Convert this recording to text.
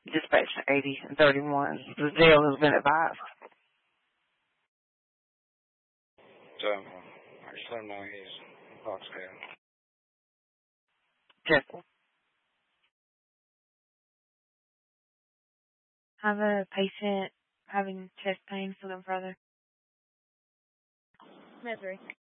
Dispatch 80 and 31. The jail has been advised. I just let him know he's intoxicated. Jekyll. Have a patient having chest pain, looking further. Misery.